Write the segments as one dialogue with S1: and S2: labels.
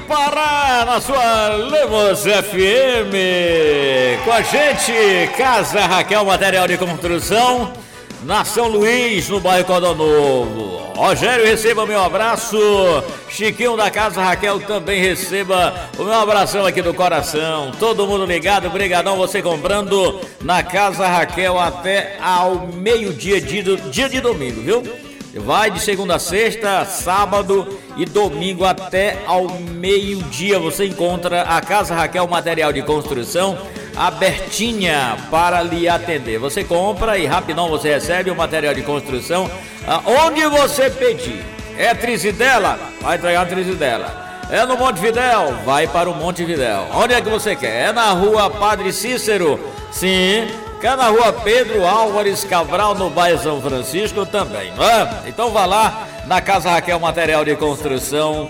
S1: Pará, na sua Lemos FM. Com a gente, Casa Raquel Material de Construção, na São Luís, no bairro Codó Novo. Rogério, receba meu abraço. Chiquinho da Casa Raquel também receba o meu abração aqui do coração. Todo mundo ligado, brigadão, você comprando na Casa Raquel até ao meio-dia, dia de domingo, viu? Vai de segunda a sexta, sábado e domingo até ao meio-dia. Você encontra a Casa Raquel Material de Construção abertinha para lhe atender. Você compra e rapidão você recebe o material de construção onde você pedir. É Trizidela? Vai entregar a Trizidela. É no Monte Fidel? Vai para o Monte Fidel. Onde é que você quer? É na rua Padre Cícero? Sim. Quer na rua Pedro Álvares Cabral, no bairro São Francisco também, não é? Então vá lá na Casa Raquel Material de Construção,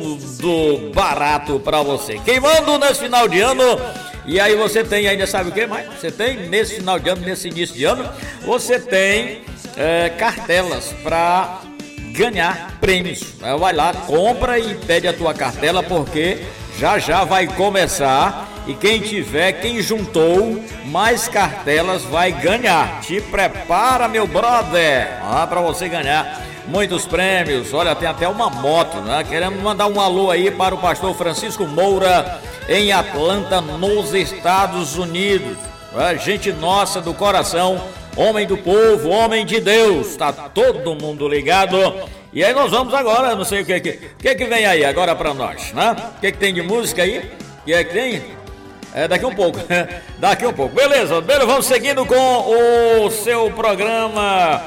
S1: tudo barato para você. Queimando nesse final de ano. E aí você tem ainda, sabe o que mais? Você tem nesse final de ano, nesse início de ano, você tem cartelas para ganhar prêmios. Vai lá, compra e pede a tua cartela, porque já vai começar. E quem juntou mais cartelas vai ganhar. Te prepara, meu brother, para você ganhar muitos prêmios. Olha, tem até uma moto, né? Queremos mandar um alô aí para o pastor Francisco Moura, em Atlanta, nos Estados Unidos. Gente nossa do coração, homem do povo, homem de Deus. Tá todo mundo ligado. E aí nós vamos agora, não sei o que vem aí agora para nós, né? O que tem de música aí? O que tem? Daqui um pouco. Beleza, vamos seguindo com o seu programa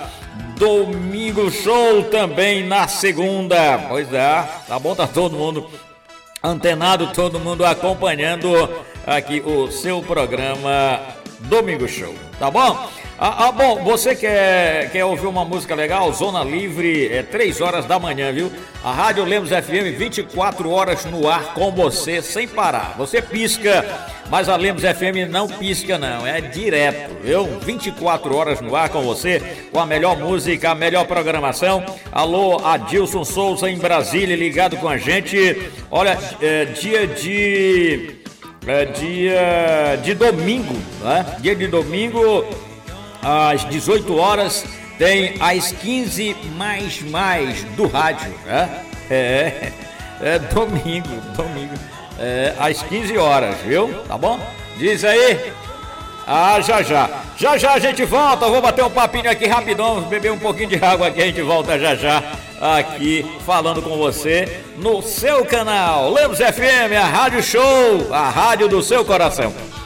S1: Domingo Show também na segunda. Pois é, tá bom, tá todo mundo antenado, todo mundo acompanhando aqui o seu programa Domingo Show, tá bom? Bom, você quer ouvir uma música legal? Zona Livre, 3 horas da manhã, viu? A Rádio Lemos FM, 24 horas no ar com você, sem parar. Você pisca, mas a Lemos FM não pisca não, é direto, viu? 24 horas no ar com você, com a melhor música, a melhor programação. Alô, Adilson Souza em Brasília, ligado com a gente. Olha, dia de domingo, né? Dia de domingo, às 18 horas, tem as 15 mais do rádio, né? Domingo, às 15 horas, viu? Tá bom? Diz aí. Já a gente volta, vou bater um papinho aqui rapidão, beber um pouquinho de água aqui, a gente volta já aqui falando com você no seu canal Lemos FM, a Rádio Show, a rádio do seu coração.